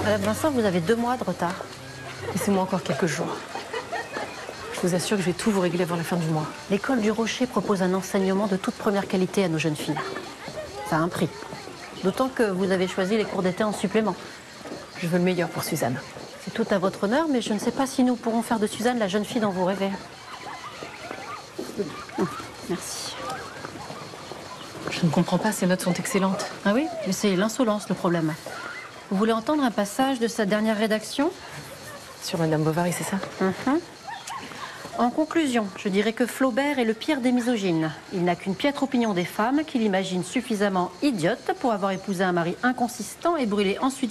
Madame Vincent, vous avez 2 mois de retard. Laissez-moi encore quelques jours. Je vous assure que je vais tout vous régler avant la fin du mois. L'école du Rocher propose un enseignement de toute première qualité à nos jeunes filles. Ça a un prix. D'autant que vous avez choisi les cours d'été en supplément. Je veux le meilleur pour Suzanne. C'est tout à votre honneur, mais je ne sais pas si nous pourrons faire de Suzanne la jeune fille dont vous rêvez. Merci. Je ne comprends pas, ces notes sont excellentes. Ah oui, mais c'est l'insolence le problème. Vous voulez entendre un passage de sa dernière rédaction? Sur Madame Bovary, c'est ça? En conclusion, je dirais que Flaubert est le pire des misogynes. Il n'a qu'une piètre opinion des femmes qu'il imagine suffisamment idiotes pour avoir épousé un mari inconsistant et brûlé ensuite